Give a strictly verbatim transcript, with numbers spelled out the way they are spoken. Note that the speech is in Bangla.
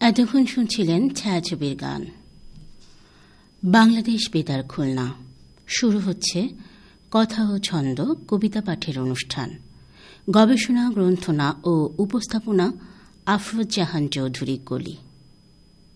এতক্ষণ শুনছিলেন ছায়াছবির গান। বাংলাদেশ বেতার খুলনা। শুরু হচ্ছে কথা ও ছন্দ কবিতা পাঠের অনুষ্ঠান। গবেষণা, গ্রন্থনা ও উপস্থাপনা আফরোজ জাহান চৌধুরী কলি।